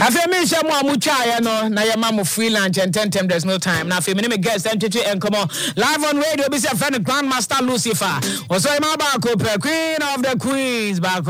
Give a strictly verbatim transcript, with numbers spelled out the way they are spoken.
After me, some more mucha, no, na your mama freelance and ten time there's no time. Now, if you name a guest, then to and come on live on radio, be a friend of Grandmaster Lucifer. Also, my back, Queen of the Queens, back.